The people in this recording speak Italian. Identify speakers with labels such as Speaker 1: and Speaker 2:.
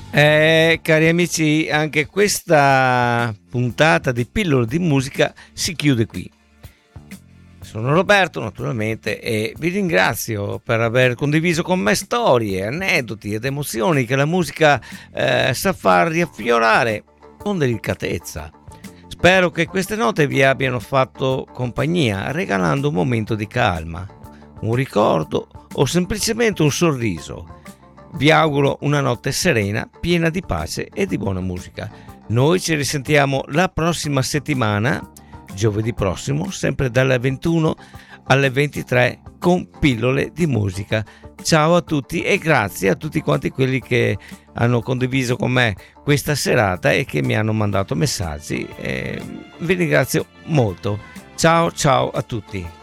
Speaker 1: Cari amici, anche questa puntata di Pillole di Musica si chiude qui. Sono Roberto, naturalmente, e vi ringrazio per aver condiviso con me storie, aneddoti ed emozioni che la musica sa far riaffiorare con delicatezza. Spero che queste note vi abbiano fatto compagnia, regalando un momento di calma, un ricordo o semplicemente un sorriso. Vi auguro una notte serena, piena di pace e di buona musica. Noi ci risentiamo la prossima settimana, giovedì prossimo, sempre dalle 21 alle 23 con Pillole di Musica. Ciao a tutti e grazie a tutti quanti quelli che hanno condiviso con me questa serata e che mi hanno mandato messaggi. Vi ringrazio molto. Ciao a tutti.